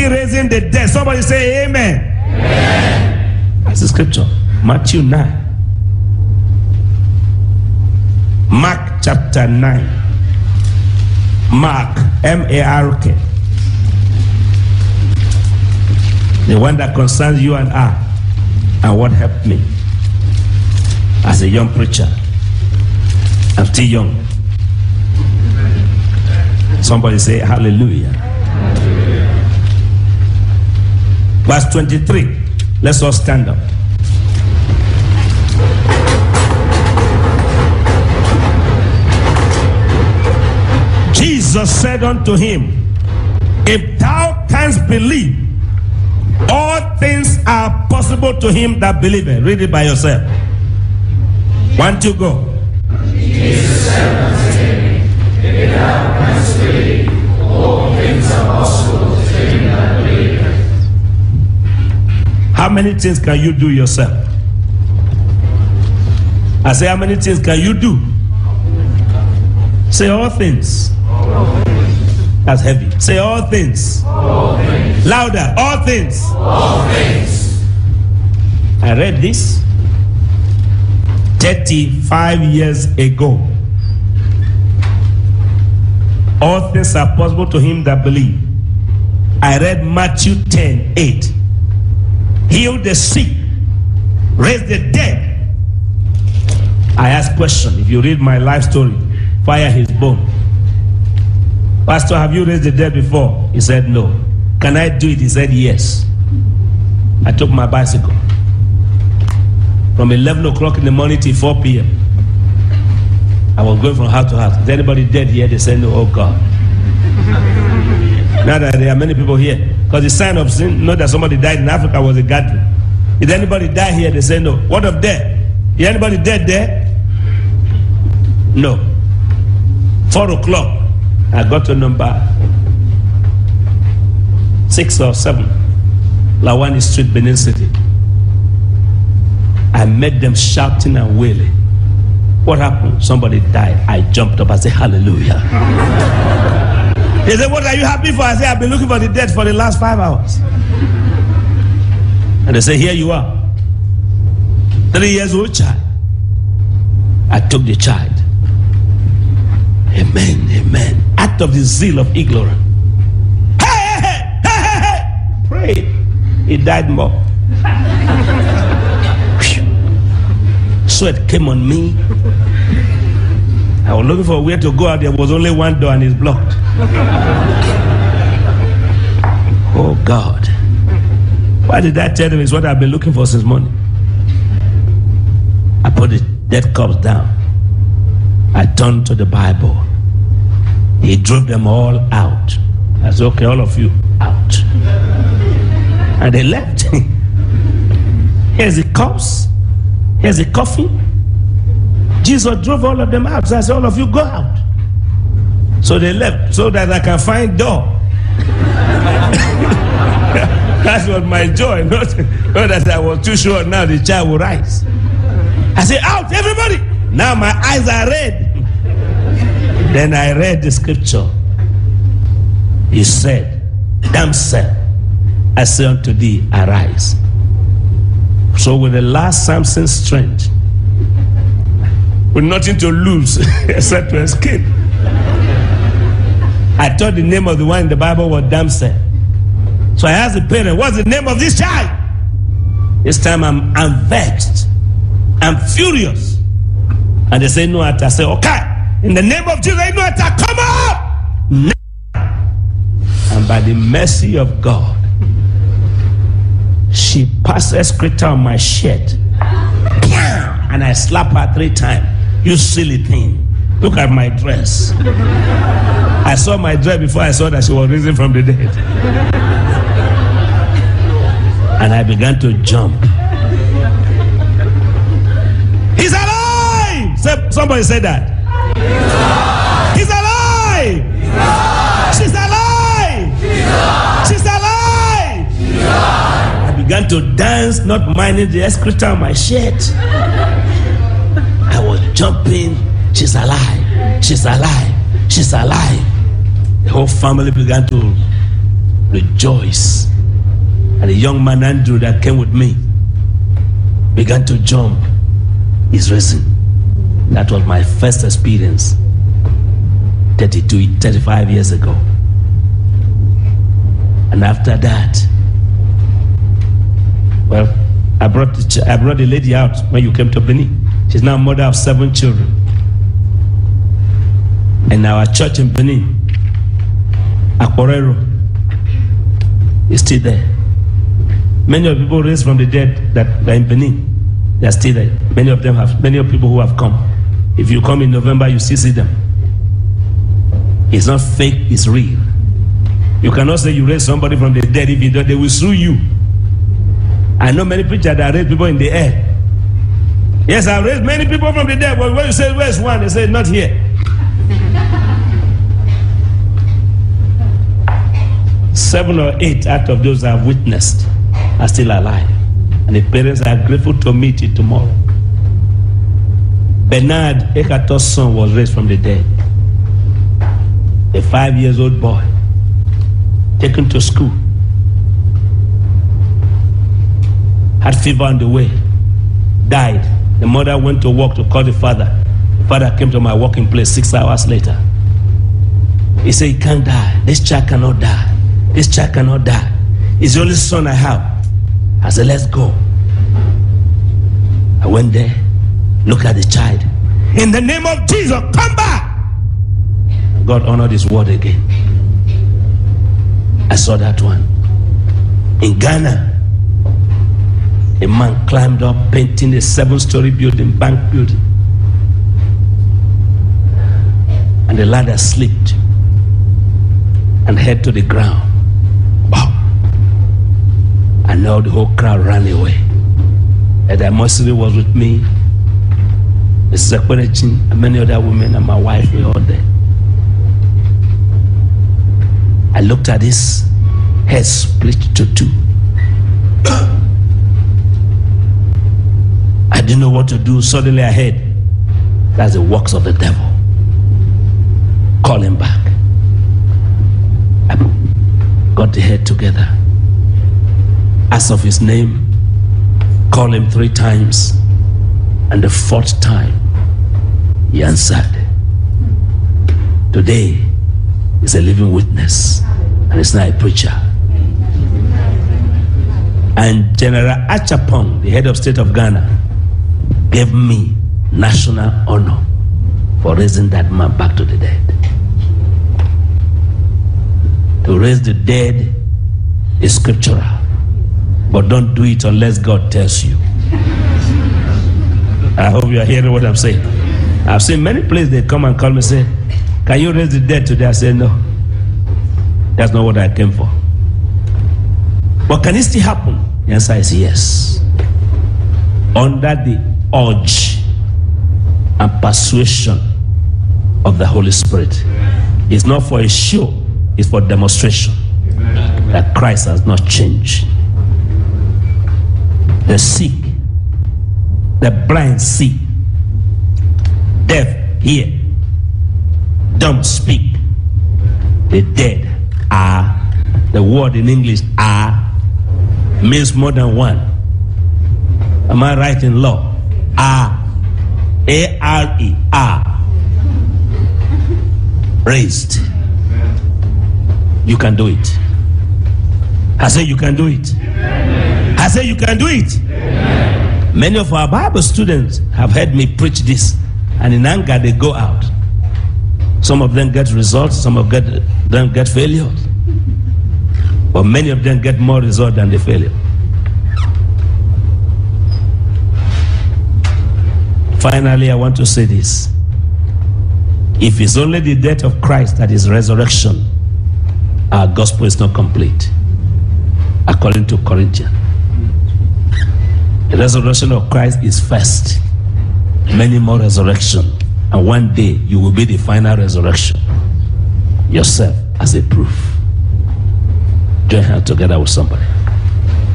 still raising the dead. Somebody say amen. Amen. That's the scripture. Matthew 9. Mark chapter 9. Mark, M-A-R-K. The one that concerns you and I, and what helped me as a young preacher. I'm still young. Somebody say hallelujah. Verse 23. Let's all stand up. Jesus said unto him, if thou canst believe, all things are possible to him that believeth. Read it by yourself. 1, 2, go. Jesus said unto him, if thou canst believe, all things are possible to him that believeth. How many things can you do yourself? I say, how many things can you do? Say all things. That's heavy. Say all things. All things. Louder. All things. All things. I read this 35 years ago. All things are possible to him that believe. I read Matthew 10:8. Heal the sick, raise the dead. I ask question. If you read my life story, fire his bone. Pastor, have you raised the dead before? He said no. Can I do it? He said yes. I took my bicycle from 11 o'clock in the morning till 4 p.m. I was going from house to house. Is anybody dead here? They said no. Oh God. Now that there are many people here, because the sign of sin, know that somebody died in Africa was a gathering. Did anybody die here? They say no. What of death? Is anybody dead there? No. 4 o'clock, I got to number 6 or 7, Lawani Street, Benin City. I met them shouting and wailing. What happened? Somebody died. I jumped up. I said, hallelujah. They said, what are you happy for? I said, I've been looking for the dead for the last 5 hours. And they say, here you are. 3 years old child. I took the child. Amen, amen. Out of the zeal of ignorance. Hey. Pray. He died more. Sweat came on me. I was looking for where to go out. There was only one door and it's blocked. Oh God. Why did I tell them? It's what I've been looking for since morning. I put the dead corpse down. I turned to the Bible. He drove them all out. I said, okay, all of you out. And they left. Here's the corpse. Here's the coffin. Jesus drove all of them out. So I said, all of you go out. So they left so that I can find door. That was my joy. Not that I was too sure now the child will rise. I said, out, everybody. Now my eyes are red. Then I read the scripture. He said, damsel, I say unto thee, arise. So with the last Samson's strength, with nothing to lose except to escape, I thought the name of the one in the Bible was damsel. So I asked the parent, what's the name of this child? This time I'm vexed. I'm furious. And they say, no, I say, okay. In the name of Jesus, no, come out. Now. And by the mercy of God, she passed excreta on my shirt. And I slapped her 3 times. You silly thing. Look at my dress. I saw my dress before I saw that she was risen from the dead. And I began to jump. He's alive! Somebody said that. He's alive! She's alive! She's alive! I began to dance, not minding the excreta on my shirt. I was jumping. She's alive. She's alive. She's alive. The whole family began to rejoice. And the young man Andrew that came with me began to jump. He's risen. That was my first experience 35 years ago. And after that, well, I brought the lady out when you came to Benin. She's now a mother of 7 children. And our church in Benin, Akorero, is still there. Many of the people raised from the dead that are in Benin, they are still there. Many of people who have come. If you come in November, you still see them. It's not fake, it's real. You cannot say you raised somebody from the dead. If you don't, they will sue you. I know many preachers that raise people in the air. Yes, I raised many people from the dead. But when you say, where's one? They say, not here. 7 or 8 out of those I've witnessed are still alive. And the parents are grateful to meet you tomorrow. Bernard Ekato's son was raised from the dead. A 5-year-old boy taken to school. Had fever on the way. Died. The mother went to work to call the father. The father came to my working place 6 hours later. He said, he can't die. This child cannot die. This child cannot die. It's the only son I have. I said, let's go. I went there, look at the child. In the name of Jesus, come back! God honored his word again. I saw that one. In Ghana, a man climbed up painting a 7-story building, bank building. And the ladder slipped and head to the ground. Wow. And now the whole crowd ran away. Eda Mosiri was with me, Mrs. Ekwerechin, and many other women, and my wife were all there. I looked at this, head split to 2. I didn't know what to do. Suddenly I heard, that's the works of the devil. Call him back. I got the head together. Asked of his name, called him 3 times, and the 4th time, he answered. Today, he's a living witness, and he's not a preacher. And General Achapong, the head of state of Ghana, gave me national honor for raising that man back to the dead. To raise the dead is scriptural, but don't do it unless God tells you. I hope you are hearing what I'm saying. I've seen many places they come and call me and say, can you raise the dead today? I say, no. That's not what I came for. But can it still happen? The answer is yes. Under the urge and persuasion of the Holy Spirit. It's not for a show, it's for demonstration that Christ has not changed. The sick, the blind see, deaf hear, dumb speak, the dead are. The word in English are means more than one. Am I right in law? Are. A-R-E, are. Raised. You can do it. I say you can do it. I say you can do it. Many of our Bible students have heard me preach this, and in anger they go out. Some of them get results, some of them get failures. But many of them get more results than the failure. Finally, I want to say this. If it's only the death of Christ that is resurrection, our gospel is not complete, according to Corinthians. The resurrection of Christ is first. Many more resurrection. And one day, you will be the final resurrection. Yourself as a proof. Join hands together with somebody.